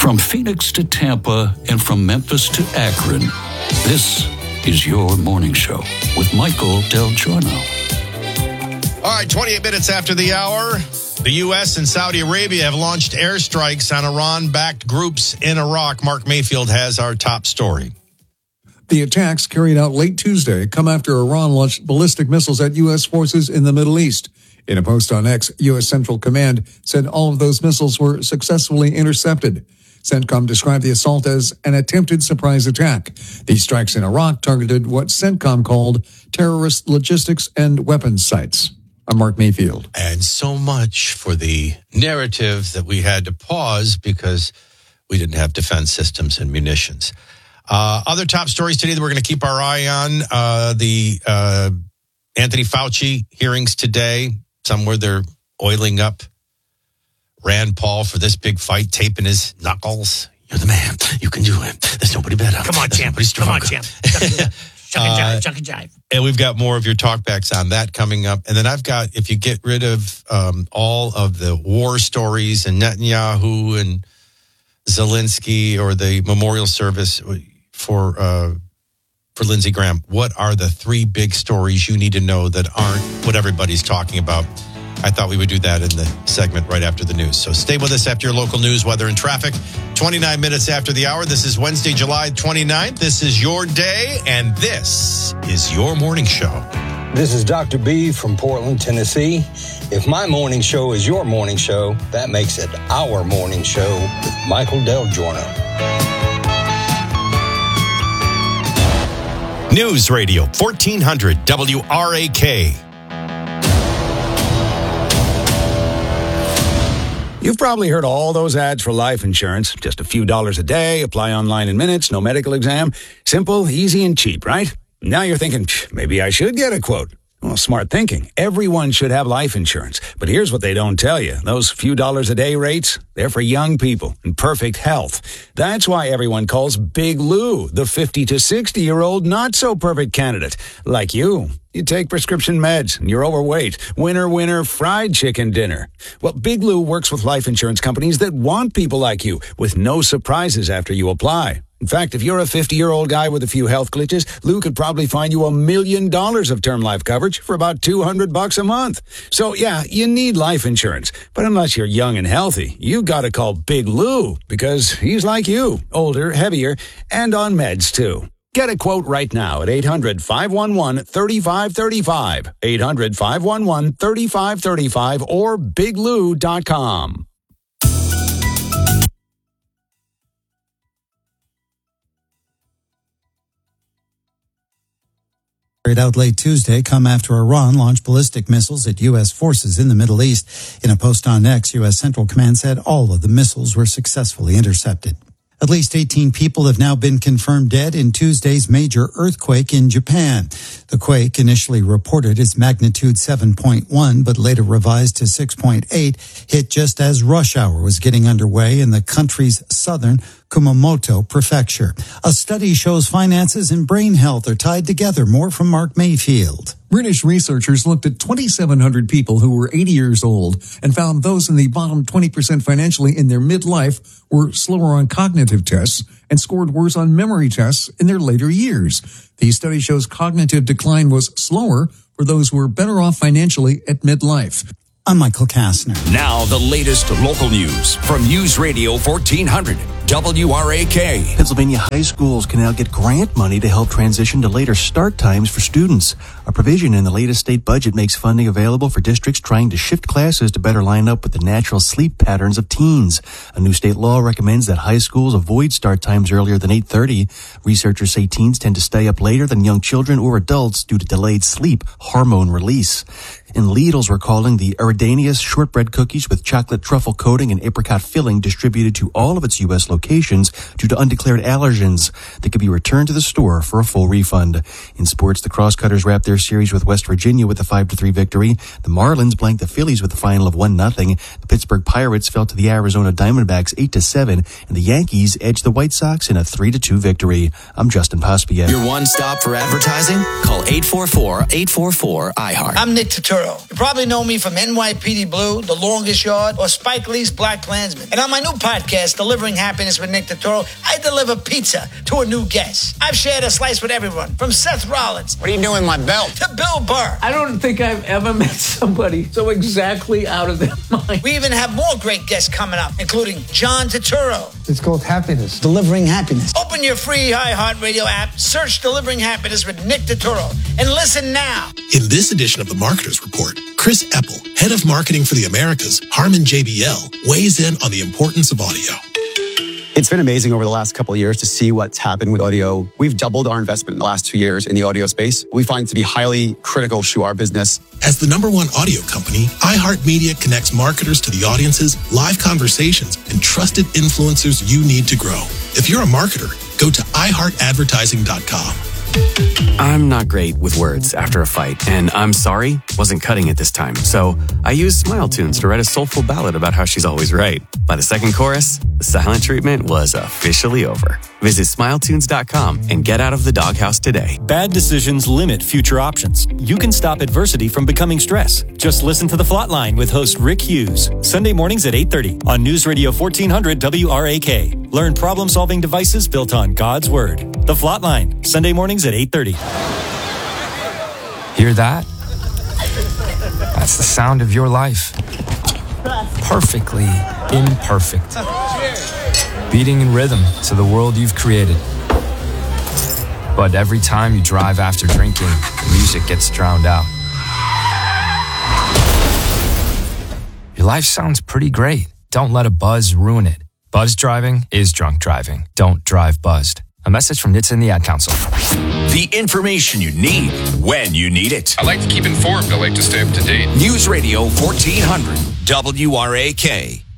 From Phoenix to Tampa and from Memphis to Akron, this is your morning show with Michael Del Giorno. All right, 28 minutes after the hour, the U.S. and Saudi Arabia have launched airstrikes on Iran-backed groups in Iraq. Mark Mayfield has our top story. The attacks carried out late Tuesday come after Iran launched ballistic missiles at U.S. forces in the Middle East. In a post on X, U.S. Central Command said all of those missiles were successfully intercepted. CENTCOM described the assault as an attempted surprise attack. These strikes in Iraq targeted what CENTCOM called terrorist logistics and weapons sites. I'm Mark Mayfield. And so much for the narrative that we had to pause because we didn't have defense systems and munitions. Other top stories today that we're going to keep our eye on, the Anthony Fauci hearings today. Somewhere they're oiling up Rand Paul for this big fight, taping his knuckles. You're the man. You can do it. There's nobody better. Come on, champ. Come on, champ. Chuck and jive. And we've got more of your talkbacks on that coming up. And then I've got, if you get rid of all of the war stories and Netanyahu and Zelensky or the memorial service for Lindsey Graham, what are the three big stories you need to know that aren't what everybody's talking about? I thought we would do that in the segment right after the news. So stay with us after your local news, weather, and traffic. 29 minutes after the hour. This is Wednesday, July 29th. This is your day, and this is your morning show. This is Dr. B from Portland, Tennessee. If my morning show is your morning show, that makes it our morning show with Michael Del Giorno. News Radio 1400 WRAK. You've probably heard all those ads for life insurance. Just a few dollars a day, apply online in minutes, no medical exam. Simple, easy, and cheap, right? Now you're thinking, maybe I should get a quote. Well, smart thinking. Everyone should have life insurance. But here's what they don't tell you. Those few dollars a day rates, they're for young people in perfect health. That's why everyone calls Big Lou the 50 to 60-year-old not-so-perfect candidate. Like you. You take prescription meds, and you're overweight. Winner, fried chicken dinner. Well, Big Lou works with life insurance companies that want people like you, with no surprises after you apply. In fact, if you're a 50-year-old guy with a few health glitches, Lou could probably find you $1 million of term life coverage for about $200 a month. So, yeah, you need life insurance. But unless you're young and healthy, you got to call Big Lou, because he's like you, older, heavier, and on meds, too. Get a quote right now at 800-511-3535, 800-511-3535, or biglou.com. Carried out late Tuesday come after Iran launched ballistic missiles at U.S. forces in the Middle East. In a post on X, U.S. Central Command said all of the missiles were successfully intercepted. At least 18 people have now been confirmed dead in Tuesday's major earthquake in Japan. The quake, initially reported as magnitude 7.1, but later revised to 6.8, hit just as rush hour was getting underway in the country's southern Kumamoto Prefecture. A study shows finances and brain health are tied together. More from Mark Mayfield. British researchers looked at 2,700 people who were 80 years old and found those in the bottom 20% financially in their midlife were slower on cognitive tests and scored worse on memory tests in their later years. The study shows cognitive decline was slower for those who were better off financially at midlife. I'm Michael Kastner. Now the latest local news from News Radio 1400 WRAK. Pennsylvania high schools can now get grant money to help transition to later start times for students. A provision in the latest state budget makes funding available for districts trying to shift classes to better line up with the natural sleep patterns of teens. A new state law recommends that high schools avoid start times earlier than 8:30. Researchers say teens tend to stay up later than young children or adults due to delayed sleep hormone release. And Lidl's recalling the Eridanius shortbread cookies with chocolate truffle coating and apricot filling distributed to all of its U.S. locations due to undeclared allergens. They could be returned to the store for a full refund. In sports, the Crosscutters wrapped their series with West Virginia with a 5-3 victory. The Marlins blanked the Phillies with a final of 1-0. The Pittsburgh Pirates fell to the Arizona Diamondbacks 8-7, and the Yankees edged the White Sox in a 3-2 victory. I'm Justin Pospiet. Your one stop for advertising? Call 844-844-IHEART. I'm Nick Turturro. Turturro. You probably know me from NYPD Blue, The Longest Yard, or Spike Lee's Black Klansman. And on my new podcast, Delivering Happiness with Nick Turturro, I deliver pizza to a new guest. I've shared a slice with everyone, from Seth Rollins. What are you doing with my belt? To Bill Burr. I don't think I've ever met somebody so exactly out of their mind. We even have more great guests coming up, including John Turturro. It's called Happiness. Delivering Happiness. Open your free iHeartRadio app, search Delivering Happiness with Nick Turturro, and listen now. In this edition of the Marketer's Report, Chris Eppel, head of marketing for the Americas, Harman JBL, weighs in on the importance of audio. It's been amazing over the last couple of years to see what's happened with audio. We've doubled our investment in the last 2 years in the audio space. We find it to be highly critical to our business. As the #1 audio company, iHeartMedia connects marketers to the audiences, live conversations, and trusted influencers you need to grow. If you're a marketer, go to iHeartAdvertising.com. I'm not great with words after a fight, and I'm sorry wasn't cutting it this time. So I used Smile Tunes to write a soulful ballad about how she's always right. By the second chorus, the silent treatment was officially over. Visit SmileTunes.com and get out of the doghouse today. Bad decisions limit future options. You can stop adversity from becoming stress. Just listen to The Flatline with host Rick Hughes. Sunday mornings at 8:30 on News Radio 1400 WRAK. Learn problem-solving devices built on God's Word. The Flatline, Sunday mornings at 8:30. Hear that? That's the sound of your life. Perfectly imperfect. Beating in rhythm to the world you've created. But every time you drive after drinking, the music gets drowned out. Your life sounds pretty great. Don't let a buzz ruin it. Buzz driving is drunk driving. Don't drive buzzed. A message from NHTSA and the Ad Council. The information you need when you need it. I like to keep informed. I like to stay up to date. News Radio 1400 WRAK.